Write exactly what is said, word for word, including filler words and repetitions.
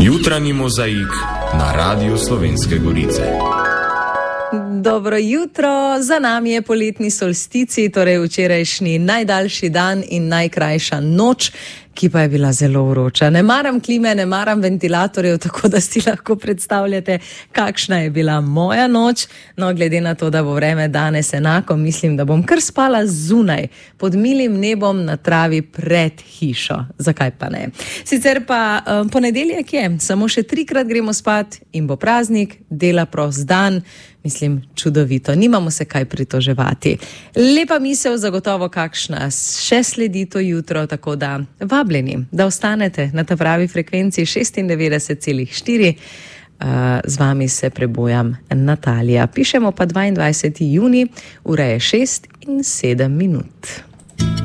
Jutranji mozaik na Radiu Slovenske Gorice. Dobro jutro, za nami je poletni solstici, torej včerajšnji najdaljši dan in najkrajša noč, ki pa je bila zelo vroča. Ne maram klime, ne maram ventilatorjev, tako da si lahko predstavljate, kakšna je bila moja noč. No, glede na to, da bo vreme danes enako, mislim, da bom kar spala zunaj, pod milim nebom na travi pred hišo. Zakaj pa ne? Sicer pa um, ponedeljek je, samo še trikrat gremo spat in bo praznik, dela prost dan. Mislim, čudovito, nimamo se kaj pritoževati. Lepa misel, zagotovo kakšna še sledi to jutro, tako da vabljeni, da ostanete na ta pravi frekvenci šestindevetdeset celih štiri. Uh, z vami se prebujam Natalija. Pišemo pa dvaindvajseti junij, ura je šest in sedem minut.